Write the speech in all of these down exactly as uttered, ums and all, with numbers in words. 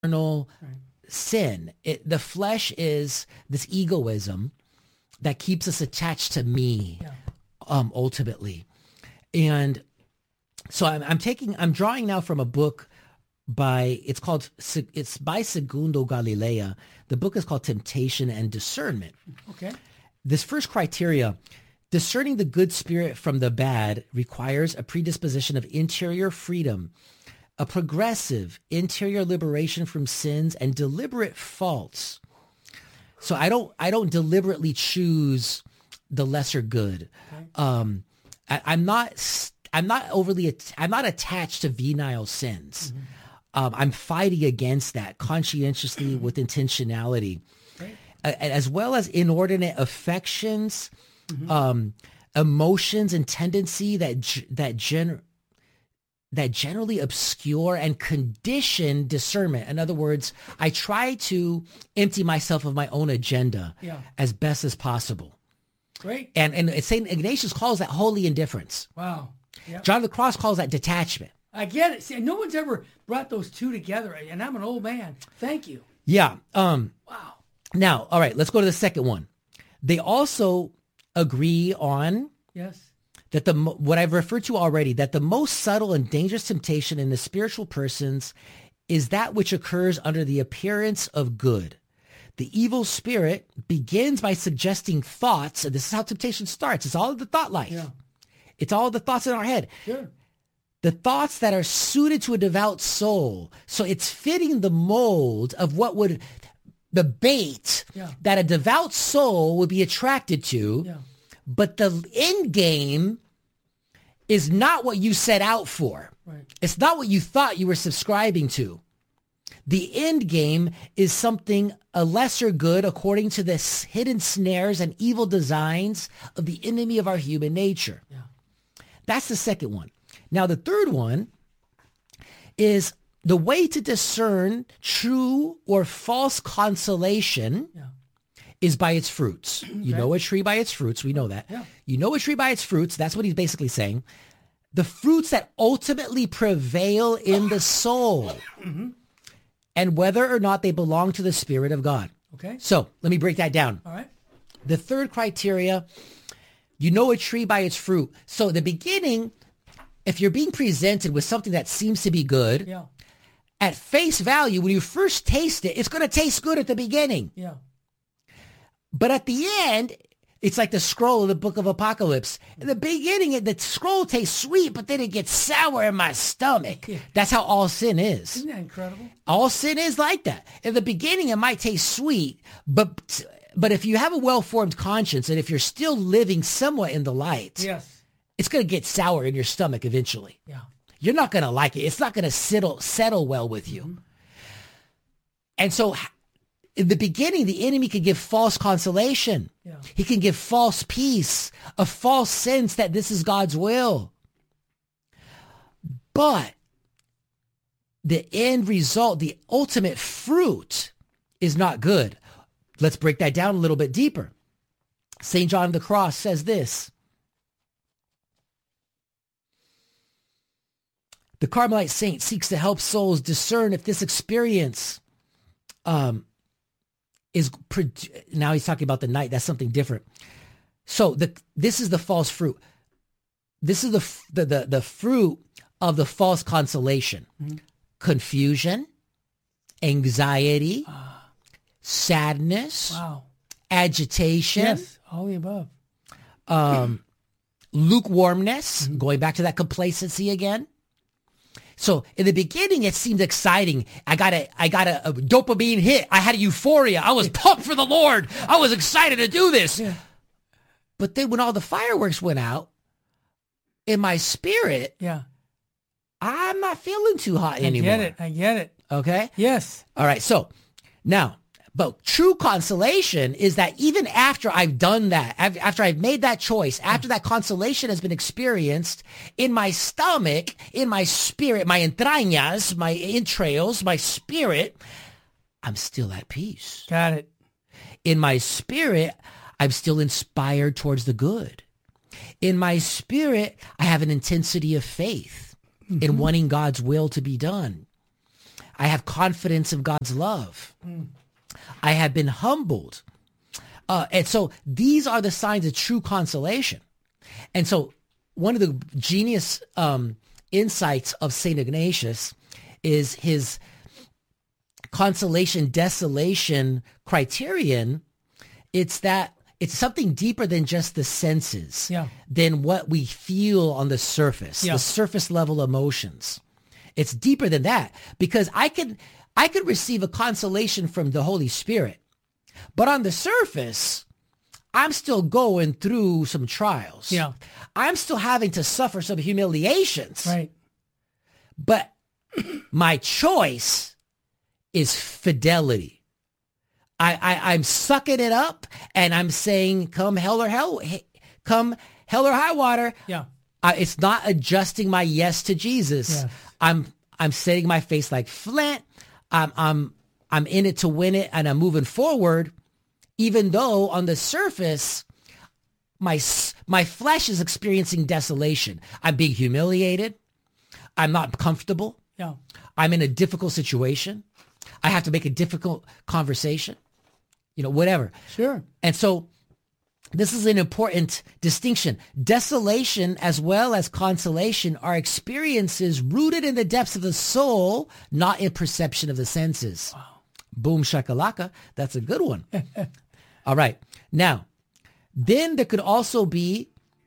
carnal Right. sin. It, the flesh is this egoism that keeps us attached to me, Yeah. um, ultimately. And so I'm, I'm taking, I'm drawing now from a book by, it's called, it's by Segundo Galilea. The book is called Temptation and Discernment. Okay. This first criteria, discerning the good spirit from the bad, requires a predisposition of interior freedom, a progressive interior liberation from sins, and deliberate faults. So I don't, I don't deliberately choose the lesser good. Okay. Um, I, I'm not, I'm not overly, I'm not attached to venial sins. Mm-hmm. Um, I'm fighting against that conscientiously with intentionality, Okay. uh, as well as inordinate affections, Mm-hmm. um, emotions, and tendency that g- that gen- that generally obscure and condition discernment. In other words, I try to empty myself of my own agenda Yeah. as best as possible. Great. And and Saint Ignatius calls that holy indifference. Wow. Yeah. John of the Cross calls that detachment. I get it. See, no one's ever brought those two together, and I'm an old man. Thank you. Yeah. Um, Wow. now, all right, let's go to the second one. They also agree on Yes. that the mo- what I've referred to already, that the most subtle and dangerous temptation in the spiritual persons is that which occurs under the appearance of good. The evil spirit begins by suggesting thoughts, and this is how temptation starts. It's all of the thought life. Yeah. It's all of the thoughts in our head. Sure. The thoughts that are suited to a devout soul. So it's fitting the mold of what would, the bait Yeah. that a devout soul would be attracted to. Yeah. But the end game is not what you set out for. Right. It's not what you thought you were subscribing to. The end game is something, a lesser good, according to the s- hidden snares and evil designs of the enemy of our human nature. Yeah. That's the second one. Now, the third one is the way to discern true or false consolation Yeah. is by its fruits. You know a tree by its fruits. We know that. Yeah. You know a tree by its fruits. That's what he's basically saying. The fruits that ultimately prevail in the soul Mm-hmm. and whether or not they belong to the Spirit of God. Okay. So let me break that down. All right. The third criteria, you know a tree by its fruit. So at the beginning, if you're being presented with something that seems to be good, Yeah. at face value, when you first taste it, it's going to taste good at the beginning. Yeah. But at the end, it's like the scroll of the book of Apocalypse. In the beginning, the scroll tastes sweet, but then it gets sour in my stomach. Yeah. That's how all sin is. Isn't that incredible? All sin is like that. In the beginning, it might taste sweet, but but if you have a well-formed conscience and if you're still living somewhat in the light, Yes. it's going to get sour in your stomach eventually. Yeah. You're not going to like it. It's not going to settle settle well with you. Mm-hmm. And so in the beginning, the enemy can give false consolation. Yeah. He can give false peace, a false sense that this is God's will. But the end result, the ultimate fruit is not good. Let's break that down a little bit deeper. Saint John of the Cross says this. The Carmelite saint seeks to help souls discern if this experience um, is, now he's talking about the night. That's something different. So the this is the false fruit. This is the the the, the fruit of the false consolation. Mm-hmm. Confusion, anxiety, sadness, Wow. agitation, Yes. All the above. um, lukewarmness, going back to that complacency again. So in the beginning, it seemed exciting. I got a, I got a, a dopamine hit. I had a euphoria. I was pumped for the Lord. I was excited to do this. Yeah. But then when all the fireworks went out, in my spirit, Yeah. I'm not feeling too hot I anymore. get it. I get it. Okay. Yes. All right. So now, but true consolation is that even after I've done that, af- after I've made that choice, after that consolation has been experienced in my stomach, in my spirit, my entrañas, my entrails, my spirit, I'm still at peace. Got it. In my spirit, I'm still inspired towards the good. In my spirit, I have an intensity of faith in wanting God's will to be done. I have confidence of God's love. Mm. I have been humbled. Uh, and so these are the signs of true consolation. And so one of the genius um, insights of Saint Ignatius is his consolation desolation criterion. It's that it's something deeper than just the senses, yeah. than what we feel on the surface, yeah. the surface level emotions. It's deeper than that, because I could I could receive a consolation from the Holy Spirit, but on the surface, I'm still going through some trials. Yeah. I'm still having to suffer some humiliations. Right. But my choice is fidelity. I, I, I'm sucking it up and I'm saying, come hell or hell, come hell or high water. Yeah. I, it's not adjusting my yes to Jesus. Yes. I'm I'm setting my face like flint. I'm I'm I'm in it to win it, and I'm moving forward, even though on the surface, my my flesh is experiencing desolation. I'm being humiliated. I'm not comfortable. Yeah. I'm in a difficult situation. I have to make a difficult conversation. You know, whatever. Sure. And so this is an important distinction. Desolation as well as consolation are experiences rooted in the depths of the soul, not in perception of the senses. Wow. Boom shakalaka. That's a good one. All right. Now, then there could also be...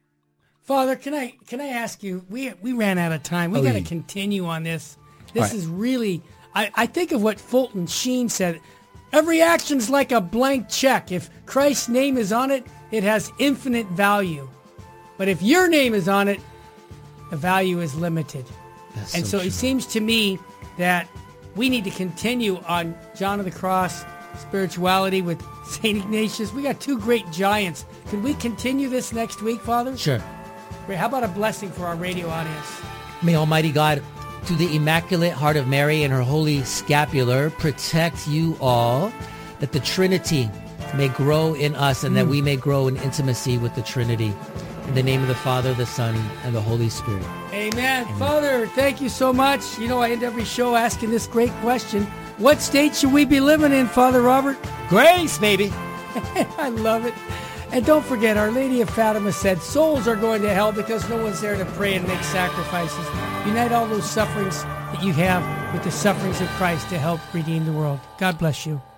Father, can I can I ask you, we we ran out of time. We Oh, got to yeah. continue on this. This All right. is really, I, I think of what Fulton Sheen said. Every action's like a blank check. If Christ's name is on it, it has infinite value. But if your name is on it, the value is limited. That's and so, true. it seems to me that we need to continue on John of the Cross spirituality with Saint Ignatius. We got two great giants. Can we continue this next week, Father? Sure. Great. How about a blessing for our radio audience? May Almighty God, through the Immaculate Heart of Mary and her holy scapular, protect you all, that the Trinity may grow in us and mm. that we may grow in intimacy with the Trinity. In the name of the Father, the Son, and the Holy Spirit. Amen. Amen. Father, thank you so much. You know, I end every show asking this great question. What state should we be living in, Father Robert? Grace, baby. I love it. And don't forget, Our Lady of Fatima said, souls are going to hell because no one's there to pray and make sacrifices. Unite all those sufferings that you have with the sufferings of Christ to help redeem the world. God bless you.